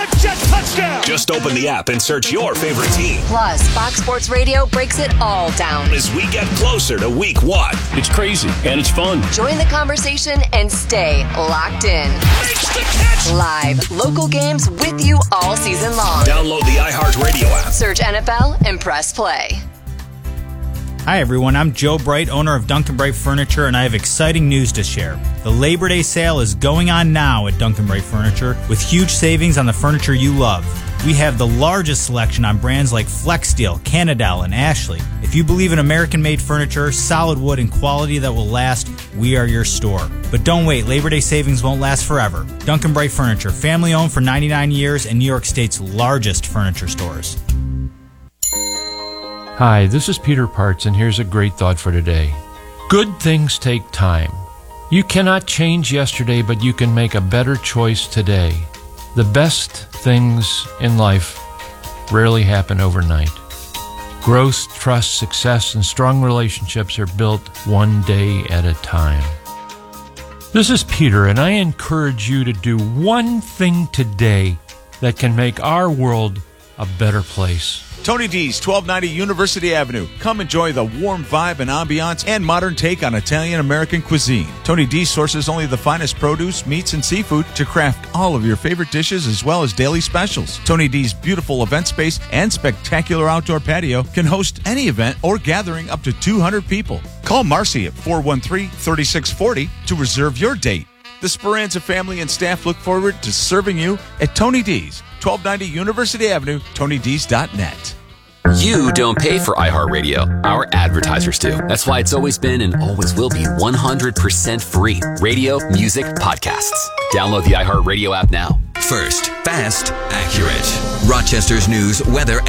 Jet touchdown! Just open the app and search your favorite team. Plus, Fox Sports Radio breaks it all down as we get closer to week 1. It's crazy and it's fun. Join the conversation and stay locked in. Live, local games with you all season long. Download the iHeartRadio app. Search NFL and press play. Hi everyone, I'm Joe Bright, owner of Duncan Bright Furniture, and I have exciting news to share. The Labor Day sale is going on now at Duncan Bright Furniture with huge savings on the furniture you love. We have the largest selection on brands like FlexSteel, Canadell, and Ashley. If you believe in American-made furniture, solid wood, and quality that will last, we are your store. But don't wait, Labor Day savings won't last forever. Duncan Bright Furniture, family-owned for 99 years and New York State's largest furniture stores. Hi, this is Peter Parts, and here's a great thought for today. Good things take time. You cannot change yesterday, but you can make a better choice today. The best things in life rarely happen overnight. Growth, trust, success, and strong relationships are built one day at a time. This is Peter, and I encourage you to do one thing today that can make our world a better place. Tony D's, 1290 University Avenue. Come enjoy the warm vibe and ambiance and modern take on Italian-American cuisine. Tony D sources only the finest produce, meats, and seafood to craft all of your favorite dishes as well as daily specials. Tony D's beautiful event space and spectacular outdoor patio can host any event or gathering up to 200 people. Call Marcy at 413-3640 to reserve your date. The Speranza family and staff look forward to serving you at Tony D's, 1290 University Avenue, TonyD's.net. You don't pay for iHeartRadio. Our advertisers do. That's why it's always been and always will be 100% free. Radio, music, podcasts. Download the iHeartRadio app now. First, fast, accurate. Rochester's news, weather,